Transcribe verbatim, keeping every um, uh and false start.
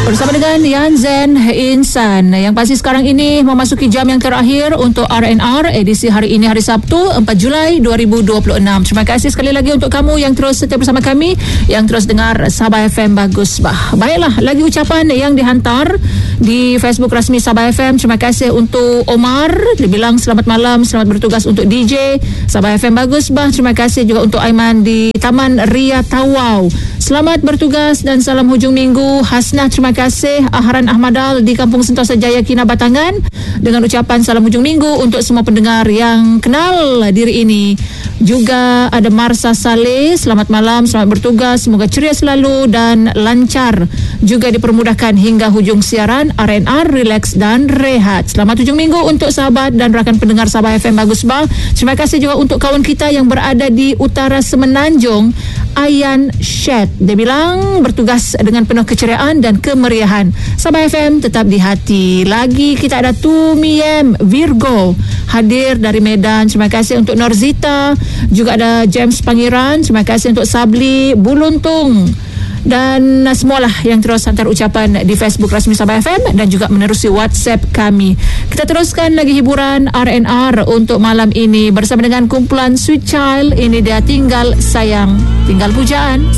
Bersama dengan Yan Zen Insan. Yang pasti sekarang ini memasuki jam yang terakhir untuk R and R edisi hari ini, hari Sabtu empat Julai dua ribu dua puluh enam. Terima kasih sekali lagi untuk kamu yang terus setia bersama kami, yang terus dengar Sabah F M Bagus Bah. Baiklah, lagi ucapan yang dihantar di Facebook rasmi Sabah F M. Terima kasih untuk Omar, dia bilang selamat malam, selamat bertugas untuk D J Sabah F M Bagus Bah. Terima kasih juga untuk Aiman di Taman Ria Tawau, selamat bertugas dan salam hujung minggu. Hasnah, terima kasih. Ahran Ahmadal di Kampung Sentosa Jaya, Kinabatangan, dengan ucapan salam hujung minggu untuk semua pendengar yang kenal diri ini. Juga ada Marsa Saleh, selamat malam, selamat bertugas, semoga ceria selalu dan lancar, juga dipermudahkan hingga hujung siaran R and R, relax dan rehat. Selamat hujung minggu untuk sahabat dan rakan pendengar Sabah F M Bagus Bah. Terima kasih juga untuk kawan kita yang berada di utara Semenanjung, Ayan Shed. Dia bilang bertugas dengan penuh keceriaan dan kemeriahan. Sabah F M tetap di hati. Lagi kita ada Tumiem Virgo hadir dari Medan. Terima kasih untuk Norzita. Juga ada James Pangeran. Terima kasih untuk Sabli Buluntung. Dan semualah yang terus hantar ucapan di Facebook rasmi Sabah F M dan juga menerusi WhatsApp kami. Kita teruskan lagi hiburan R and R untuk malam ini bersama dengan kumpulan Sweet Child. Ini dia Tinggal Sayang, Tinggal Pujaan.